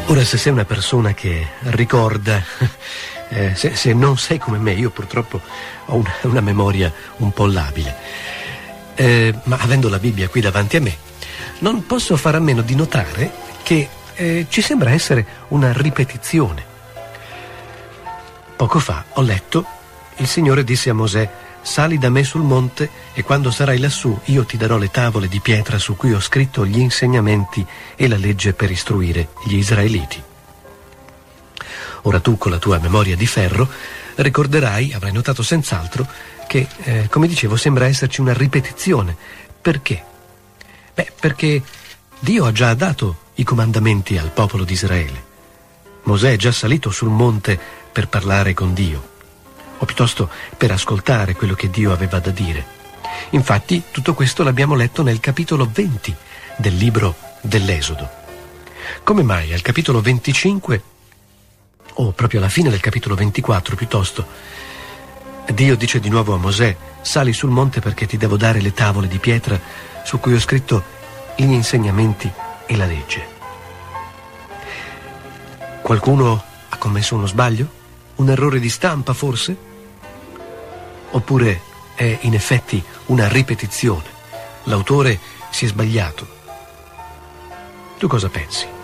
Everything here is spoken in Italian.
Ora, se sei una persona che ricorda, se non sei come me, io purtroppo ho una memoria un po' labile, ma avendo la Bibbia qui davanti a me, non posso fare a meno di notare che ci sembra essere una ripetizione. Poco fa ho letto, il Signore disse a Mosè: sali da me sul monte e quando sarai lassù io ti darò le tavole di pietra su cui ho scritto gli insegnamenti e la legge per istruire gli israeliti. Ora tu, con la tua memoria di ferro, ricorderai, avrai notato senz'altro, che, come dicevo, sembra esserci una ripetizione. Perché? Perché Dio ha già dato i comandamenti al popolo di Israele. Mosè è già salito sul monte per parlare con Dio, o piuttosto per ascoltare quello che Dio aveva da dire. Infatti, tutto questo l'abbiamo letto nel capitolo 20 del libro dell'Esodo. Come mai al capitolo 25, o proprio alla fine del capitolo 24 piuttosto, Dio dice di nuovo a Mosè: sali sul monte perché ti devo dare le tavole di pietra su cui ho scritto gli insegnamenti e la legge? Qualcuno ha commesso uno sbaglio? Un errore di stampa, forse? Oppure è in effetti una ripetizione? L'autore si è sbagliato? Tu cosa pensi?